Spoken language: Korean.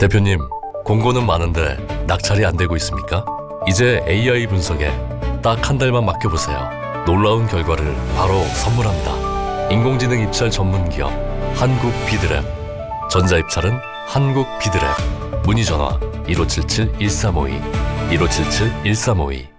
대표님, 공고는 많은데 낙찰이 안 되고 있습니까? 이제 AI 분석에 딱 한 달만 맡겨보세요. 놀라운 결과를 바로 선물합니다. 인공지능 입찰 전문 기업 한국 비드랩. 전자 입찰은 한국 비드랩. 문의 전화 1577-1352 1577-1352